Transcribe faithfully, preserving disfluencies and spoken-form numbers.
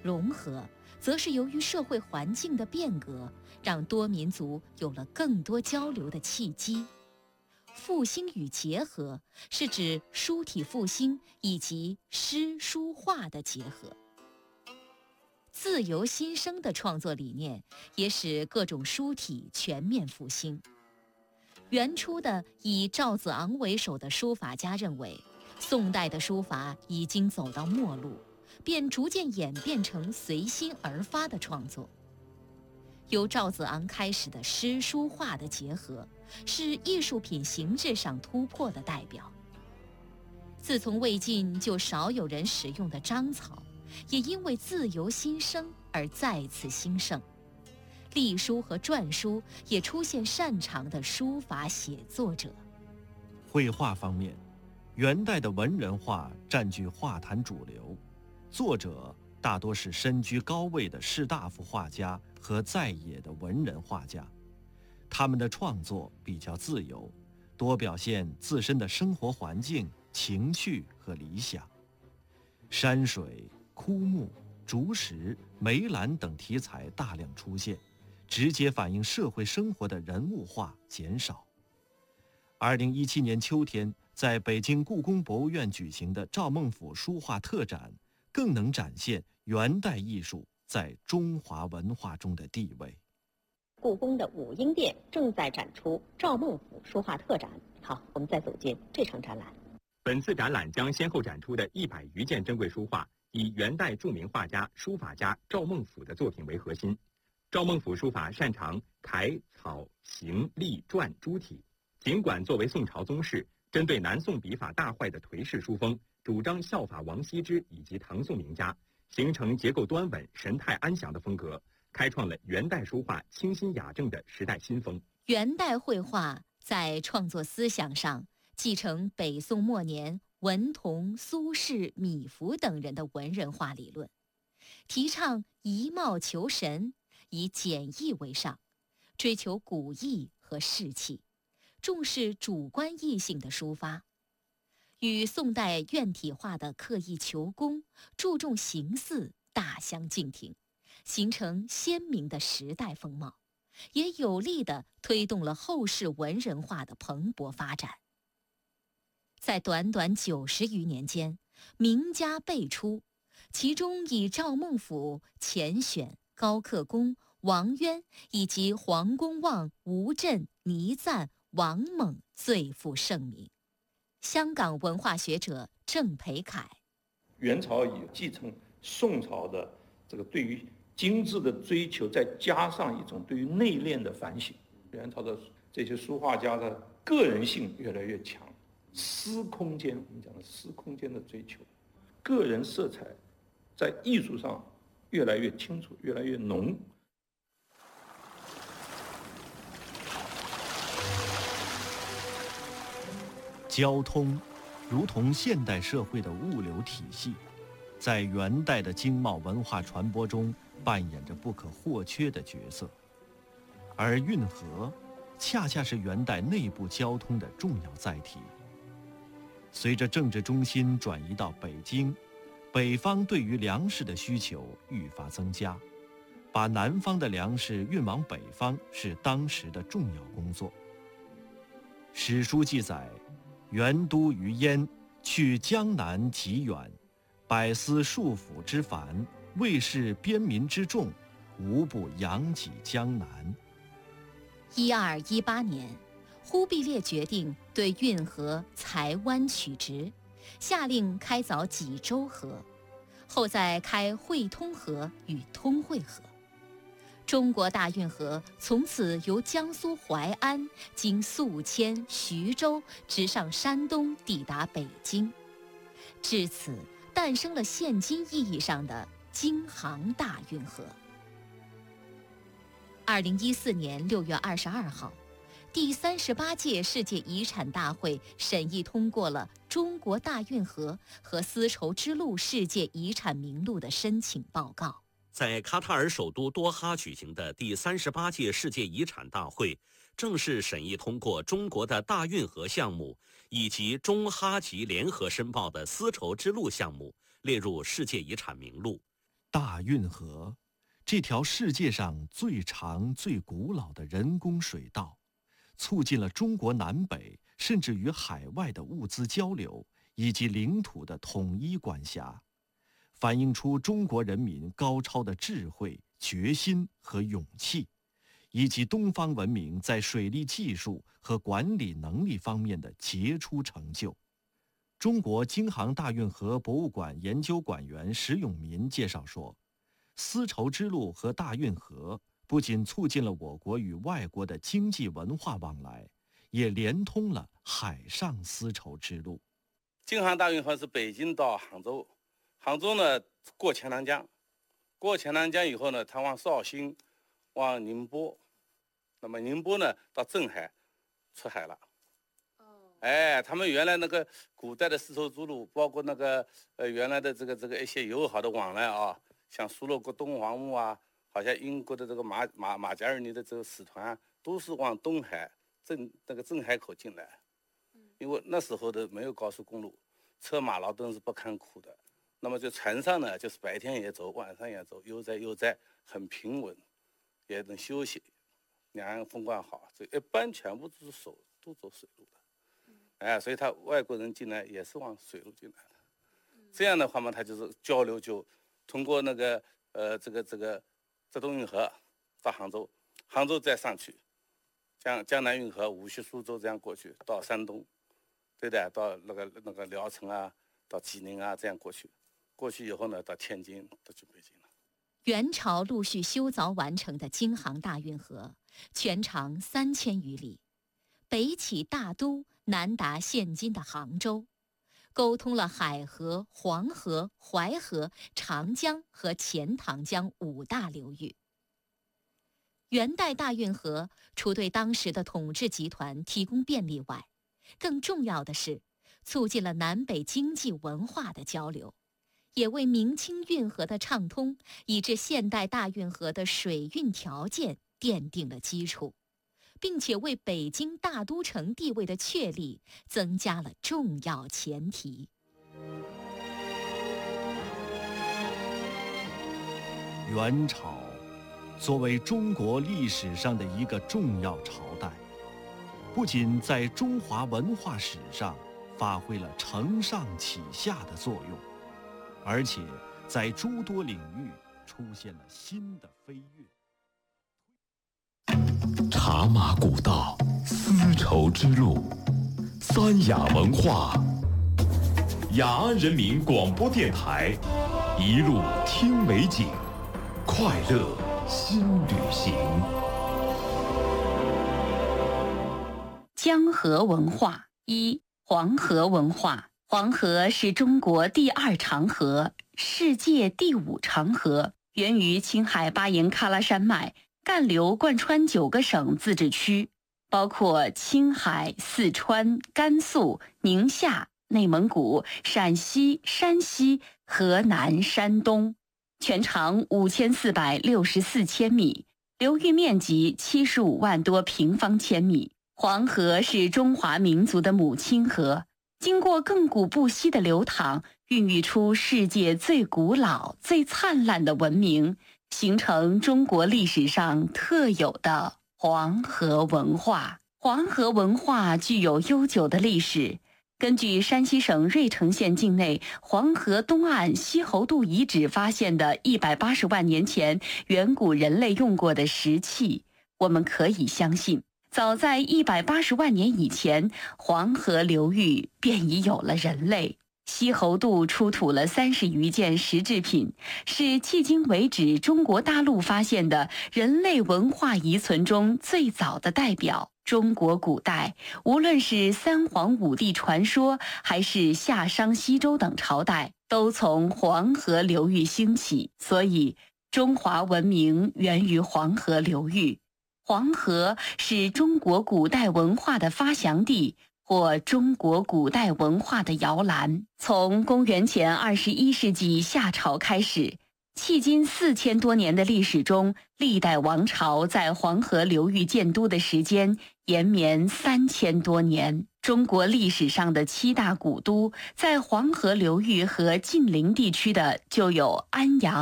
融合则是由于社会环境的变革，让多民族有了更多交流的契机。复兴与结合是指书体复兴以及诗书画的结合。自由新生的创作理念也使各种书体全面复兴。原初的以赵子昂为首的书法家认为，宋代的书法已经走到末路，便逐渐演变成随心而发的创作。由赵子昂开始的诗书画的结合，是艺术品形制上突破的代表。自从魏晋就少有人使用的章草，也因为自由新生而再次兴盛。隶书和篆书也出现擅长的书法写作者。 绘画方面，元代的文人画占据画坛主流，作者大多是身居高位的士大夫画家和在野的文人画家，他们的创作比较自由，多表现自身的生活环境、情趣和理想。山水、枯木、竹石、梅兰等题材大量出现，直接反映社会生活的人物画减少。二零一七年秋天，在北京故宫博物院举行的赵孟頫书画特展，更能展现元代艺术在中华文化中的地位。 故宫的武英殿正在展出赵孟頫书画特展。好，我们再走进这场展览。 本次展览将先后展出的一百余件珍贵书画，以元代著名画家、书法家赵孟頫的作品为核心。赵孟頫书法擅长楷、草、行、隶、篆诸体。尽管作为宋朝宗室，针对南宋笔法大坏的颓势书风，主张效法王羲之以及唐宋名家，形成结构端稳、神态安详的风格，开创了元代书画清新雅正的时代新风。 元代绘画在创作思想上继承北宋末年文同、苏轼、米芾等人的文人画理论，提倡以貌求神，以简易为上，追求古意和士气，重视主观意性的抒发，与宋代院体画的刻意求工、注重形似大相径庭，形成鲜明的时代风貌，也有力地推动了后世文人画的蓬勃发展。在短短九十余年间，名家辈出，其中以赵孟頫、钱选、高克恭、王渊以及黄公望、吴镇、倪瓒、王猛最负盛名。香港文化学者郑培凯： 元朝以继承宋朝的这个对于精致的追求，再加上一种对于内敛的反省，元朝的这些书画家的个人性越来越强，私空间，我们讲的私空间的追求，个人色彩在艺术上越来越清楚，越来越浓。 交通如同现代社会的物流体系，在元代的经贸文化传播中扮演着不可或缺的角色，而运河恰恰是元代内部交通的重要载体。随着政治中心转移到北京，北方对于粮食的需求愈发增加，把南方的粮食运往北方是当时的重要工作。史书记载，元都于燕，去江南极远，百司数府之繁，卫士边民之众，无不扬己江南。 一二一八年，忽必烈决定对运河裁弯取直，下令开凿济州河，后再开会通河与通惠河。中国大运河从此由江苏淮安经宿迁、徐州，直上山东，抵达北京。至此，诞生了现今意义上的京杭大运河。二零一四年六月二十二号，第三十八届世界遗产大会审议通过了中国大运河和丝绸之路世界遗产名录的申请报告。 在卡塔尔首都多哈举行的第三十八届世界遗产大会，正式审议通过中国的大运河项目以及中哈吉联合申报的丝绸之路项目列入世界遗产名录。 大运河，这条世界上最长、最古老的人工水道，促进了中国南北甚至与海外的物资交流以及领土的统一管辖，反映出中国人民高超的智慧、决心和勇气，以及东方文明在水利技术和管理能力方面的杰出成就。中国京杭大运河博物馆研究馆员石永民介绍说，丝绸之路和大运河不仅促进了我国与外国的经济文化往来，也连通了海上丝绸之路。 京杭大运河是北京到杭州，杭州呢过钱塘江，过钱塘江以后呢，它往绍兴，往宁波，那么宁波呢到镇海，出海了。哎，他们原来那个古代的丝绸之路，包括那个呃原来的这个这个一些友好的往来啊，像苏勒国敦煌墓啊，好像英国的这个马马马加尔尼的这个使团、啊，都是往东海镇那个镇海口进来，因为那时候的没有高速公路，车马劳顿是不堪苦的。那么在船上呢，就是白天也走，晚上也走，悠哉悠哉，很平稳，也能休息，两岸风光好。这一般全部都是走都走水路的。哎，所以他外国人进来也是往水路进来的，这样的话嘛，他就是交流就通过那个呃这个这个浙东运河到杭州，杭州再上去，江江南运河、无锡、苏州这样过去到山东，对的，到那个那个聊城啊，到济宁啊这样过去，过去以后呢，到天津，到去北京了。 元朝陆续修凿完成的京杭大运河，全长三千余里，北起大都，南达现今的杭州，沟通了海河、黄河、淮河、长江和钱塘江五大流域。元代大运河除对当时的统治集团提供便利外，更重要的是促进了南北经济文化的交流，也为明清运河的畅通以至现代大运河的水运条件奠定了基础，并且为北京大都城地位的确立增加了重要前提。 元朝作为中国历史上的一个重要朝代，不仅在中华文化史上发挥了承上启下的作用，而且在诸多领域出现了新的飞跃。 茶马古道，丝绸之路，三雅文化。雅安人民广播电台，一路听美景，快乐新旅行。 江河文化一，黄河文化。黄河是中国第二长河，世界第五长河，源于青海巴颜喀拉山脉，干流贯穿九个省自治区，包括青海、四川、甘肃、宁夏、内蒙古、陕西、山西、河南、山东，全长五千四百六十四千米，流域面积七十五万多平方千米。黄河是中华民族的母亲河，经过亘古不息的流淌，孕育出世界最古老、最灿烂的文明，形成中国历史上特有的黄河文化。黄河文化具有悠久的历史。根据山西省芮城县境内黄河东岸西侯渡遗址发现的一百八十万年前远古人类用过的石器，我们可以相信，早在一百八十万年以前，黄河流域便已有了人类。西侯渡出土了三十余件石制品，是迄今为止中国大陆发现的人类文化遗存中最早的代表。中国古代，无论是三皇五帝传说，还是夏商西周等朝代，都从黄河流域兴起，所以中华文明源于黄河流域。黄河是中国古代文化的发祥地，或中国古代文化的摇篮。从公元前二十一世纪夏朝开始，迄今四千多年的历史中，历代王朝在黄河流域建都的时间延绵三千多年。中国历史上的七大古都，在黄河流域和近邻地区的就有安阳、